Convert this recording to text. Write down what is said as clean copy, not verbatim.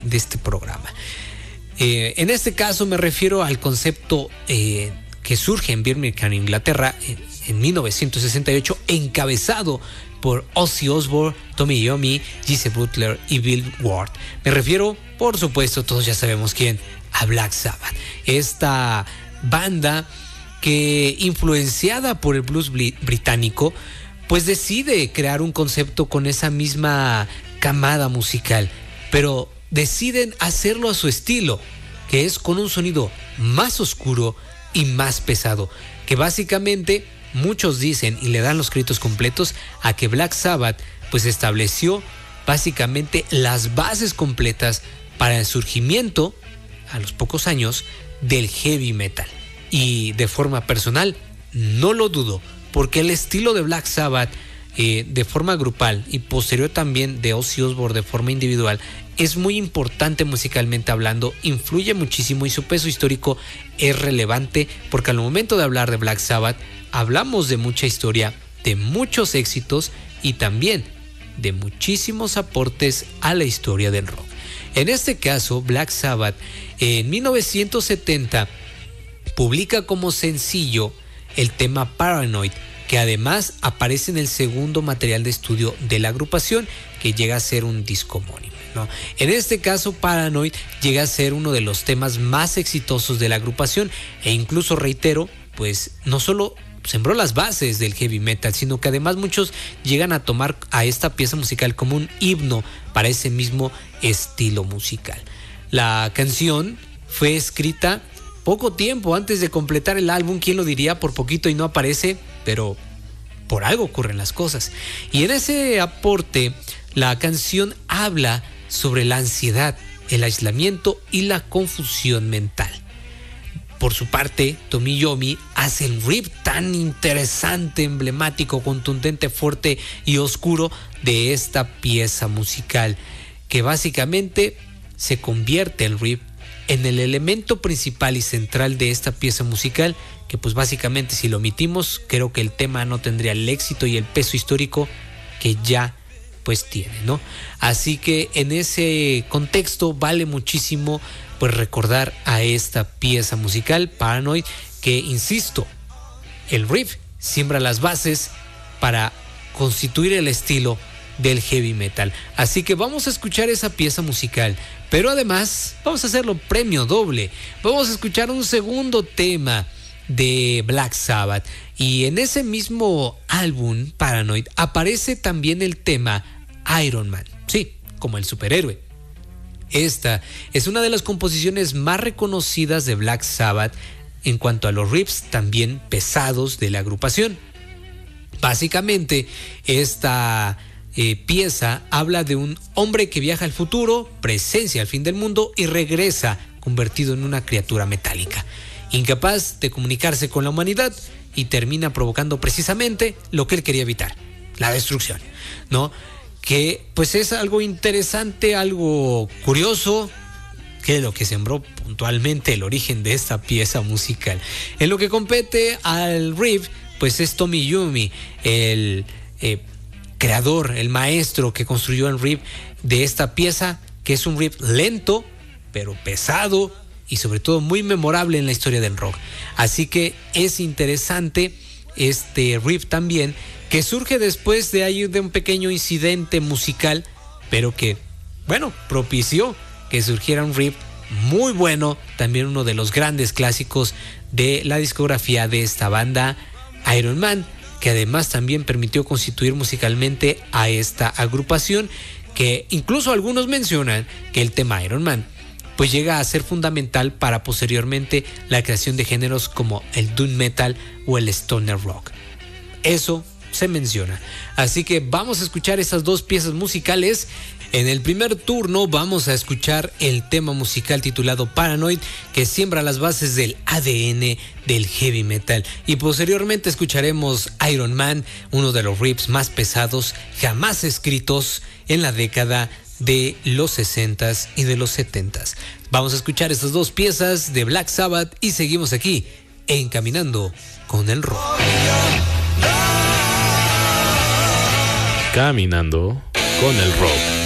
de este programa. En este caso me refiero al concepto que surge en Birmingham, Inglaterra, en 1968, encabezado por Ozzy Osbourne, Tommy Iommi, Geezer Butler y Bill Ward. Me refiero, por supuesto, todos ya sabemos quién, a Black Sabbath. Esta banda que, influenciada por el blues británico, pues decide crear un concepto con esa misma camada musical, pero deciden hacerlo a su estilo, que es con un sonido más oscuro y más pesado, que básicamente muchos dicen y le dan los créditos completos a que Black Sabbath pues estableció básicamente las bases completas para el surgimiento a los pocos años del heavy metal. Y de forma personal no lo dudo, porque el estilo de Black Sabbath de forma grupal y posterior también de Ozzy Osbourne de forma individual es muy importante musicalmente hablando, influye muchísimo y su peso histórico es relevante, porque al momento de hablar de Black Sabbath hablamos de mucha historia, de muchos éxitos y también de muchísimos aportes a la historia del rock. En este caso, Black Sabbath en 1970 publica como sencillo el tema Paranoid, que además aparece en el segundo material de estudio de la agrupación, que llega a ser un disco homónimo, ¿no? En este caso, Paranoid llega a ser uno de los temas más exitosos de la agrupación e incluso, reitero, pues no solo sembró las bases del heavy metal, sino que además muchos llegan a tomar a esta pieza musical como un himno para ese mismo estilo musical. La canción fue escrita poco tiempo antes de completar el álbum, quién lo diría, por poquito y no aparece, pero por algo ocurren las cosas. Y en ese aporte, la canción habla sobre la ansiedad, el aislamiento y la confusión mental. Por su parte, Tommy Iommi hace el riff tan interesante, emblemático, contundente, fuerte y oscuro de esta pieza musical, que básicamente se convierte el riff en el elemento principal y central de esta pieza musical, que pues básicamente si lo omitimos, creo que el tema no tendría el éxito y el peso histórico que ya pues tiene, ¿no? Así que en ese contexto vale muchísimo pues recordar a esta pieza musical, Paranoid, que insisto, el riff siembra las bases para constituir el estilo del heavy metal. Así que vamos a escuchar esa pieza musical, pero además vamos a hacerlo premio doble. Vamos a escuchar un segundo tema de Black Sabbath, y en ese mismo álbum Paranoid aparece también el tema Iron Man, sí, como el superhéroe. Esta es una de las composiciones más reconocidas de Black Sabbath en cuanto a los riffs también pesados de la agrupación. Básicamente esta pieza habla de un hombre que viaja al futuro, presencia el fin del mundo y regresa convertido en una criatura metálica, incapaz de comunicarse con la humanidad, y termina provocando precisamente lo que él quería evitar, la destrucción, ¿no? Que pues es algo interesante, algo curioso, que es lo que sembró puntualmente el origen de esta pieza musical. En lo que compete al riff, pues es Tommy Iommi, el creador, el maestro que construyó el riff de esta pieza, que es un riff lento, pero pesado y sobre todo muy memorable en la historia del rock. Así que es interesante este riff también, que surge después de un pequeño incidente musical, pero que, bueno, propició que surgiera un riff muy bueno, también uno de los grandes clásicos de la discografía de esta banda, Iron Man, que además también permitió constituir musicalmente a esta agrupación, que incluso algunos mencionan que el tema Iron Man pues llega a ser fundamental para posteriormente la creación de géneros como el doom metal o el stoner rock. Eso se menciona. Así que vamos a escuchar esas dos piezas musicales. En el primer turno vamos a escuchar el tema musical titulado Paranoid, que siembra las bases del ADN del heavy metal, y posteriormente escucharemos Iron Man, uno de los riffs más pesados jamás escritos en la década de los 60s y de los 70s. Vamos a escuchar estas dos piezas de Black Sabbath y seguimos aquí en Caminando con el Rock. Caminando con el Rock.